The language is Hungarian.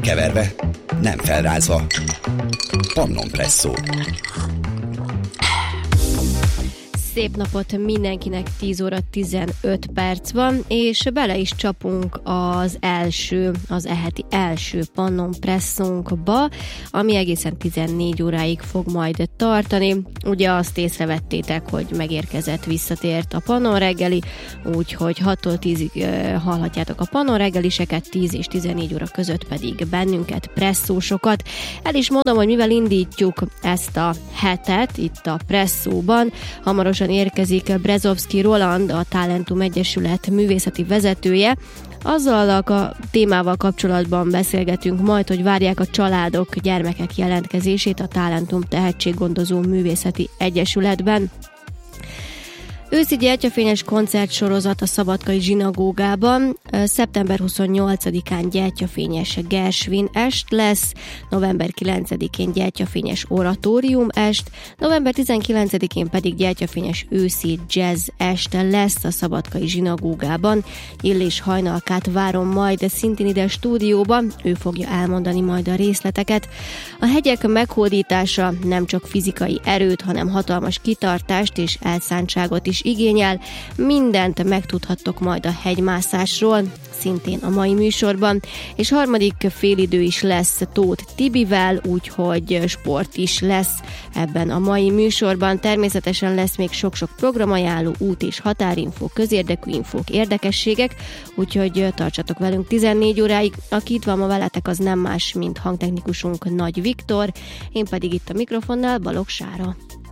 keverve, nem felrázva. Pannon Presszó. Szép napot mindenkinek, 10 óra 15 perc van, és bele is csapunk az eheti első Pannon Presszónkba, ami egészen 14 óráig fog majd tartani. Ugye azt észrevettétek, hogy megérkezett, visszatért a Pannon reggeli, úgyhogy 6-tól 10-ig hallhatjátok a Pannon reggeliseket, 10 és 14 óra között pedig bennünket, presszósokat. El is mondom, hogy mivel indítjuk ezt a hetet itt a Presszóban. Hamarosan érkezik Brezovszky Roland, a Talentum Egyesület művészeti vezetője. Azzal a témával kapcsolatban beszélgetünk majd, hogy várják a családok, gyermekek jelentkezését a Talentum Tehetséggondozó Művészeti Egyesületben. Őszi gyertyafényes koncertsorozat a Szabadkai Zsinagógában. Szeptember 28-án gyertyafényes Gershwin est lesz, november 9-én gyertyafényes oratórium est, november 19-én pedig gyertyafényes őszi jazz est lesz a Szabadkai Zsinagógában. Illés Hajnalkát várom majd szintén ide a stúdióban, ő fogja elmondani majd a részleteket. A hegyek meghódítása nem csak fizikai erőt, hanem hatalmas kitartást és elszántságot is igényel. Mindent megtudhattok majd a hegymászásról, szintén a mai műsorban, és harmadik félidő is lesz Tóth Tibivel, úgyhogy sport is lesz ebben a mai műsorban. Természetesen lesz még sok-sok programajánló, út- és határinfó, közérdekű infók, érdekességek, úgyhogy tartsatok velünk 14 óráig. Aki itt van ma veletek, az nem más, mint hangtechnikusunk Nagy Viktor, én pedig itt a mikrofonnál Balogh Sára.